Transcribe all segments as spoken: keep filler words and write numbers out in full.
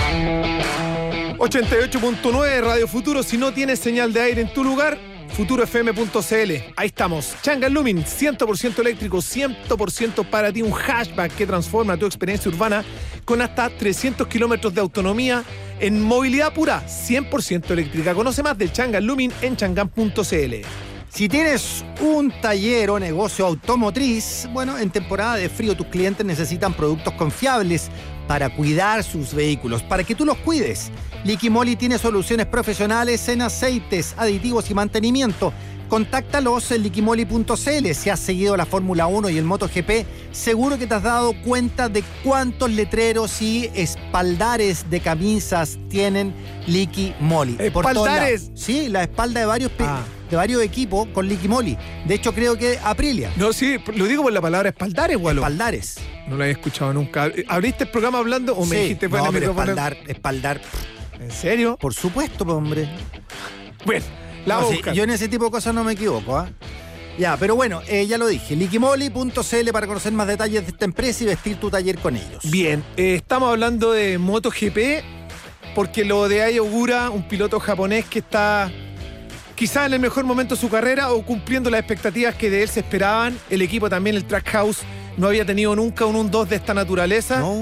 ochenta y ocho punto nueve Radio Futuro. Si no tienes señal de aire en tu lugar, futuro f m punto c l. Ahí estamos. Changan Lumin, cien por ciento eléctrico, cien por ciento para ti. Un hatchback que transforma tu experiencia urbana con hasta trescientos kilómetros de autonomía en movilidad pura, cien por ciento eléctrica. Conoce más del Changan Lumin en changan punto c l. Si tienes un taller o negocio automotriz, bueno, en temporada de frío tus clientes necesitan productos confiables para cuidar sus vehículos, para que tú los cuides. Liquimoli tiene soluciones profesionales en aceites, aditivos y mantenimiento. Contáctalos en liquimoli punto c l. Si has seguido la Fórmula uno y el MotoGP, seguro que te has dado cuenta de cuántos letreros y espaldares de camisas tienen Liquimoli. ¿Espaldares? Sí, la espalda de varios, ah. de varios equipos con Liquimoli. De hecho, creo que Aprilia. No, sí, lo digo por la palabra espaldares, Gualo. Espaldares. No lo había escuchado nunca. ¿Abriste el programa hablando o sí, me dijiste no, pero espaldar, espaldar. ¿En serio? Por supuesto, hombre. Bueno, la no, busca. Sí, yo en ese tipo de cosas no me equivoco, ¿eh? Ya, pero bueno, eh, ya lo dije. liquimoli punto c l para conocer más detalles de esta empresa y vestir tu taller con ellos. Bien, eh, estamos hablando de MotoGP porque lo de Ai Ogura, un piloto japonés que está quizá en el mejor momento de su carrera o cumpliendo las expectativas que de él se esperaban. El equipo también, el Trackhouse, no había tenido nunca un uno dos de esta naturaleza. No.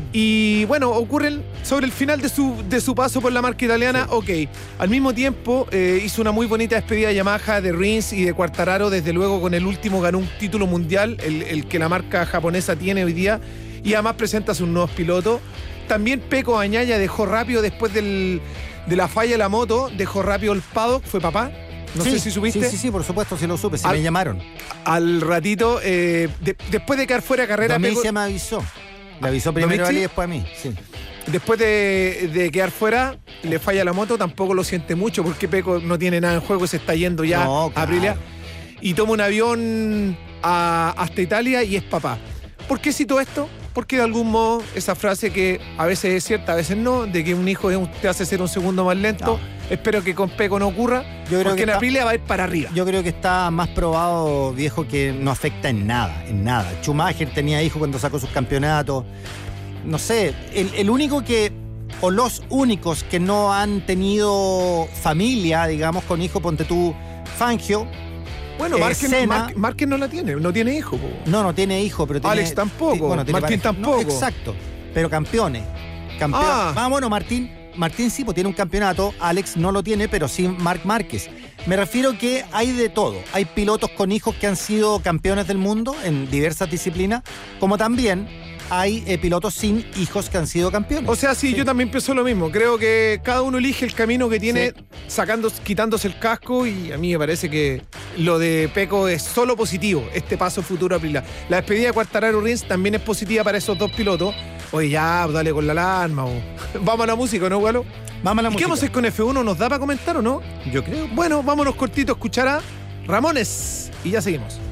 Y bueno, ocurre sobre el final de su, de su paso por la marca italiana, sí. Ok. Al mismo tiempo, eh, hizo una muy bonita despedida de Yamaha, de Rins y de Quartararo. Desde luego, con el último ganó un título mundial, el, el que la marca japonesa tiene hoy día. Y además presenta a sus nuevos pilotos. También Pecco Bagnaia dejó rápido después del, de la falla de la moto, dejó rápido el paddock, fue papá. No sí, sé si supiste. Sí, sí, sí, por supuesto, sí lo supe, sí al, me llamaron. Al ratito, eh, de, después de quedar fuera de carrera... Domicia Pecco, me avisó. Me avisó primero a él y después a mí, sí. Después de, de quedar fuera, le falla la moto, tampoco lo siente mucho porque Pecco no tiene nada en juego, se está yendo ya no, claro. a Aprilia. Y toma un avión a, hasta Italia y es papá. ¿Por qué cito esto? Porque de algún modo esa frase que a veces es cierta, a veces no, de que un hijo te hace ser un segundo más lento, no. Espero que con Pecco no ocurra, yo creo porque que en está, Aprilia va a ir para arriba. Yo creo que está más probado, viejo, que no afecta en nada, en nada. Schumacher tenía hijos cuando sacó sus campeonatos. No sé, el, el único que, o los únicos que no han tenido familia, digamos, con hijo, ponte tú, Fangio. Bueno, eh, Márquez, Mar, Márquez no la tiene, no tiene hijo. Po. No, no tiene hijo, pero tiene... Alex tampoco, bueno, tiene Martín pareja. tampoco. No, exacto, pero campeones. Campeón. Ah. ah, bueno, Martín, Martín sí, pues tiene un campeonato, Alex no lo tiene, pero sí Marc Márquez. Me refiero que hay de todo. Hay pilotos con hijos que han sido campeones del mundo en diversas disciplinas, como también hay eh, pilotos sin hijos que han sido campeones. O sea, sí, sí, yo también pienso lo mismo. Creo que cada uno elige el camino que tiene, sí. sacando, quitándose el casco, y a mí me parece que lo de Pecco es solo positivo, este paso futuro a Aprilia. La despedida de Quartararo Rins también es positiva para esos dos pilotos. Oye, ya, dale con la alarma. O... Vamos a la música, ¿no, Gualo? Vamos a la ¿Y música. qué vamos a hacer con F uno? ¿Nos da para comentar o no? Yo creo. Bueno, vámonos cortito a escuchar a Ramones y ya seguimos.